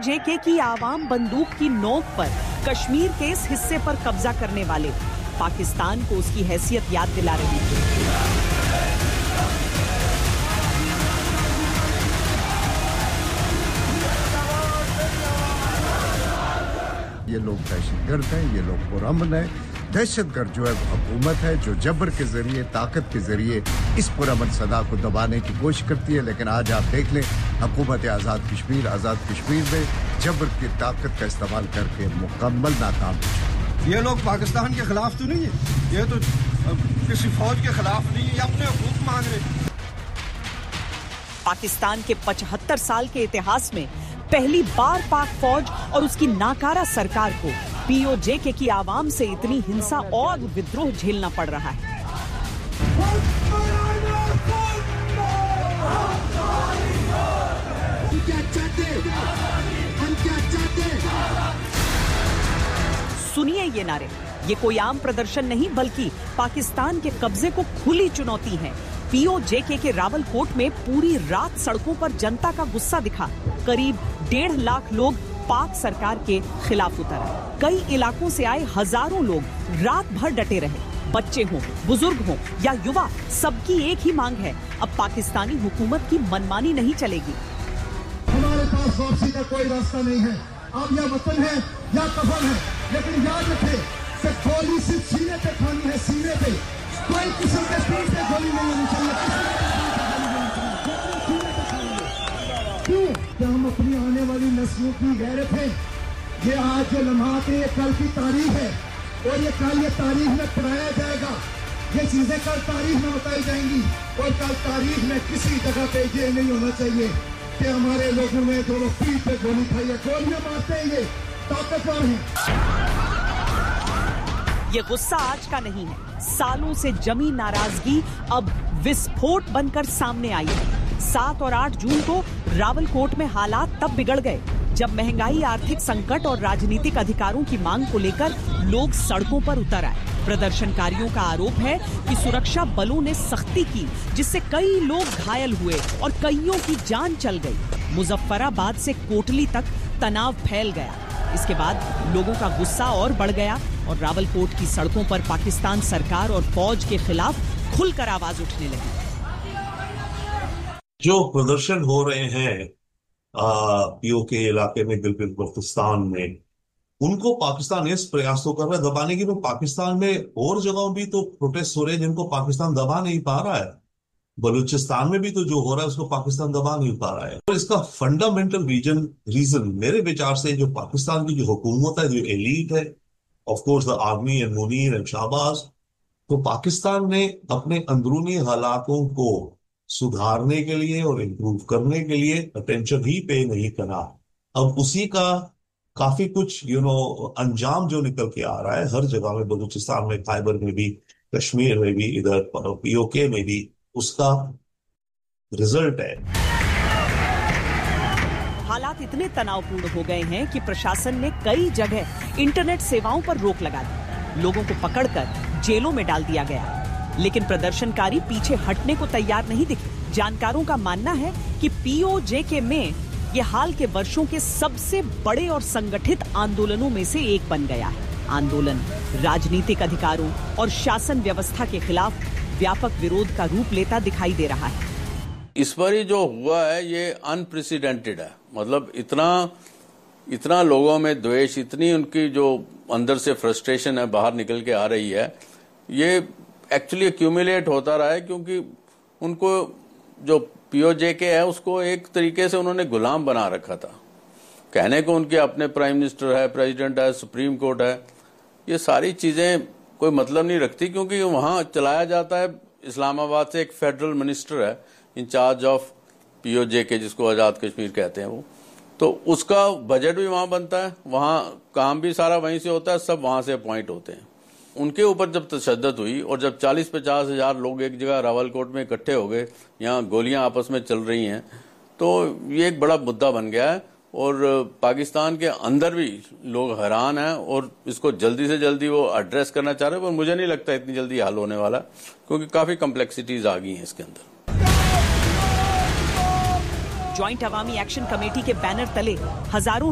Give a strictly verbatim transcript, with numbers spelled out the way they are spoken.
PoJK की आवाम बंदूक की नोक पर कश्मीर के इस हिस्से पर कब्जा करने वाले पाकिस्तान को उसकी हैसियत याद दिला रही थी। ये लोग दहशतगर्द हैं, ये लोग पुरअमन हैं। दहशतगर्द जो है हुकूमत है जो जबर के जरिए, ताकत के जरिए इस पुरअमन सदा को दबाने की कोशिश करती है। लेकिन आज आप देख लें, हुकूमत आज़ाद कश्मीर आज़ाद कश्मीर में जबर की ताकत का इस्तेमाल करके मुकम्मल नाकाम है। ये लोग पाकिस्तान के खिलाफ तो नहीं है, ये तो किसी फौज के खिलाफ नहीं है, ये अपने हकूक मांग रहे। पाकिस्तान के पचहत्तर साल के इतिहास में पहली बार पाक फौज और उसकी नाकारा सरकार को पीओजेके की आवाम से इतनी हिंसा और विद्रोह झेलना पड़ रहा है। सुनिए ये नारे, ये कोई आम प्रदर्शन नहीं बल्कि पाकिस्तान के कब्जे को खुली चुनौती है। पीओजेके के रावलकोट में पूरी रात सड़कों पर जनता का गुस्सा दिखा। करीब डेढ़ लाख लोग पाक सरकार के खिलाफ उतर आए। कई इलाकों से आए हजारों लोग रात भर डटे रहे। बच्चे हों, बुजुर्ग हों या युवा, सबकी एक ही मांग है, अब पाकिस्तानी हुकूमत की मनमानी नहीं चलेगी। हमारे पास वापसी का कोई रास्ता नहीं है। अब या वतन है या कफन है, लेकिन याद रखें सिर्फ गोली सिर्फ सीने पे खानी है, सीने पे। कोई किस्म के पीठ पे गोली नहीं होनी चाहिए। क्यों? क्या हम अपनी आने वाली नस्लों की गैरत है। ये आज जो लम्हात है ये कल की तारीख है और ये कल ये तारीख में पढ़ाया जाएगा। ये चीजें कल तारीख में बताई जाएंगी और कल तारीख में किसी जगह पे ये नहीं होना चाहिए कि हमारे लोगों ने जो लोग पीठ पे गोली खाई है, गोलियां मारते हैं, ये ताकतवर हैं। ये गुस्सा आज का नहीं है, सालों से जमी नाराजगी अब विस्फोट बनकर सामने आई है। सात और आठ जून को रावलकोट में हालात तब बिगड़ गए जब महंगाई, आर्थिक संकट और राजनीतिक अधिकारों की मांग को लेकर लोग सड़कों पर उतर आए। प्रदर्शनकारियों का आरोप है कि सुरक्षा बलों ने सख्ती की, जिससे कई लोग घायल हुए और कईयों की जान चल गई। मुजफ्फराबाद से कोटली तक तनाव फैल गया। इसके बाद लोगों का गुस्सा और बढ़ गया और रावलकोट की सड़कों पर पाकिस्तान सरकार और फौज के खिलाफ खुलकर आवाज उठने लगी। जो प्रदर्शन हो रहे हैं पीओके इलाके में, गिलगित बल्तिस्तान में, उनको पाकिस्तान इस प्रयास तो कर रहा है दबाने की। तो पाकिस्तान में और जगहों भी तो प्रोटेस्ट हो रहे हैं जिनको पाकिस्तान दबा नहीं पा रहा है। बलूचिस्तान में भी तो जो हो रहा है उसको पाकिस्तान दबा नहीं पा रहा है। और इसका फंडामेंटल रीजन रीजन मेरे विचार से जो पाकिस्तान की जो हुकूमत है, जो एलीट है, of course the army and Munir and Shahbaz, तो पाकिस्तान ने अपने अंदरूनी हालातों को सुधारने के लिए और इम्प्रूव करने के लिए अटेंशन ही पे नहीं करा। अब उसी का काफी कुछ यू नो अंजाम जो निकल के आ रहा है हर जगह में, बलूचिस्तान में, खैबर में भी, कश्मीर में भी, इधर पीओके में भी, उसका रिजल्ट है। हालात इतने तनावपूर्ण हो गए हैं कि प्रशासन ने कई जगह इंटरनेट सेवाओं पर रोक लगा दी। लोगों को पकड़कर जेलों में डाल दिया गया। लेकिन प्रदर्शनकारी पीछे हटने को तैयार नहीं दिखे। जानकारों का मानना है कि पीओजेके में ये हाल के वर्षों के सबसे बड़े और संगठित आंदोलनों में से एक बन गया है। आंदोलन राजनीतिक अधिकारों और शासन व्यवस्था के खिलाफ व्यापक विरोध का रूप लेता दिखाई दे रहा है। इस बार ये जो हुआ है ये अनप्रेसिडेंटेड है। मतलब इतना इतना लोगों में द्वेष, इतनी उनकी जो अंदर से फ्रस्ट्रेशन है बाहर निकल के आ रही है, ये एक्चुअली एक्यूमुलेट होता रहा है क्योंकि उनको जो पीओजेके है उसको एक तरीके से उन्होंने गुलाम बना रखा था। कहने को उनके अपने प्राइम मिनिस्टर है, प्रेसिडेंट है, सुप्रीम कोर्ट है, ये सारी चीजें कोई मतलब नहीं रखती क्योंकि वहां चलाया जाता है। इस्लामाबाद से एक फेडरल मिनिस्टर है इंचार्ज ऑफ पीओजेके, जिसको आजाद कश्मीर कहते हैं वो, तो उसका बजट भी वहां बनता है, वहां काम भी सारा वहीं से होता है, सब वहां से अपॉइंट होते हैं। उनके ऊपर जब तशद्दुद हुई और जब चालीस पचास हजार लोग एक जगह रावलकोट में इकट्ठे हो गए, यहाँ गोलियां आपस में चल रही हैं, तो ये एक बड़ा मुद्दा बन गया है और पाकिस्तान के अंदर भी लोग हैरान हैं और इसको जल्दी से जल्दी वो एड्रेस करना चाह रहे हैं, पर मुझे नहीं लगता इतनी जल्दी हल होने वाला, क्योंकि काफी कम्प्लेक्सिटीज आ गई हैं इसके अंदर। ज्वाइंट अवामी एक्शन कमेटी के बैनर तले हजारों